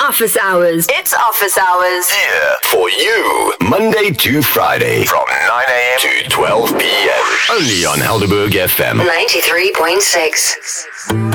Office Hours. It's Office Hours. Here for you, Monday to Friday from 9 a.m. to 12 p.m. Only on Helderberg FM 93.6.